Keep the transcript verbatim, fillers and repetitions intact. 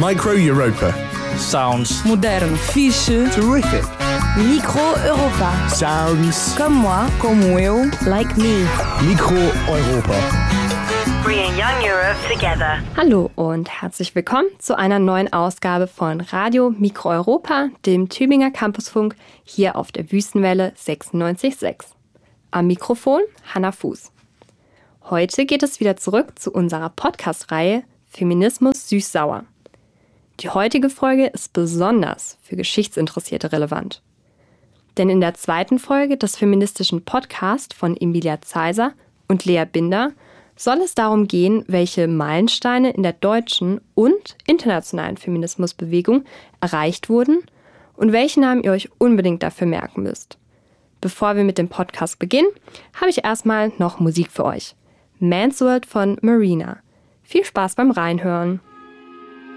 Micro Europa. Sounds Modern. Fiche. Terrific. Micro Europa. Sounds. Comme moi. Como eu. Like me. Micro Europa. Bringing Young Europe together. Hallo und herzlich willkommen zu einer neuen Ausgabe von Radio Micro Europa, dem Tübinger Campusfunk, hier auf der Wüstenwelle sechsundneunzig Komma sechs. Am Mikrofon Hannah Fuß. Heute geht es wieder zurück zu unserer Podcast-Reihe Feminismus süß-sauer. Die heutige Folge ist besonders für Geschichtsinteressierte relevant. Denn in der zweiten Folge des feministischen Podcasts von Emilia Zeiser und Lea Binder soll es darum gehen, welche Meilensteine in der deutschen und internationalen Feminismusbewegung erreicht wurden und welche Namen ihr euch unbedingt dafür merken müsst. Bevor wir mit dem Podcast beginnen, habe ich erstmal noch Musik für euch. Man's World von Marina. Viel Spaß beim Reinhören.